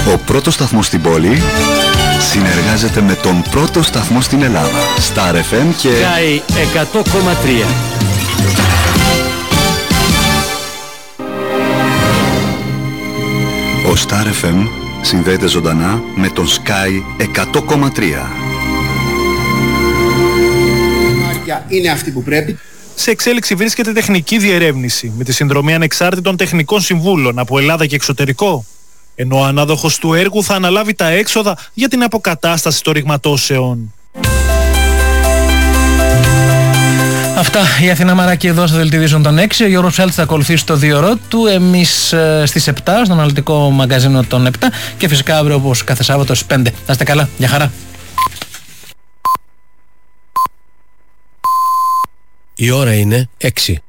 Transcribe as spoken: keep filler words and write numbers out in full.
Ο πρώτος σταθμός στην πόλη συνεργάζεται με τον πρώτο σταθμό στην Ελλάδα. Star εφ εμ και Sky εκατό κόμμα τρία. Ο Star εφ εμ συνδέεται ζωντανά με τον Sky εκατό κόμμα τρία. Είναι αυτή που πρέπει. Σε εξέλιξη βρίσκεται τεχνική διερεύνηση με τη συνδρομή ανεξάρτητων τεχνικών συμβούλων από Ελλάδα και εξωτερικό, ενώ ο ανάδοχος του έργου θα αναλάβει τα έξοδα για την αποκατάσταση των ρηγματώσεων. Αυτά η Αθηνά Μαράκη εδώ στο δελτίο ειδήσεων των έξι. Ο Γιώργος Ψάλτης θα ακολουθήσει το δύο ώρο του. Εμείς ε, στις επτά στο αναλυτικό μαγκαζίνο των επτά και φυσικά αύριο όπως κάθε Σάββατο στις πέντε. Να είστε καλά. Γεια χαρά. Η ώρα είναι έξι.